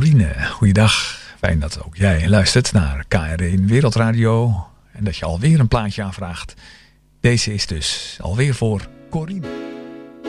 Corine. Goeiedag. Fijn dat ook jij luistert naar KRN Wereldradio. En dat je alweer een plaatje aanvraagt. Deze is dus alweer voor Corine.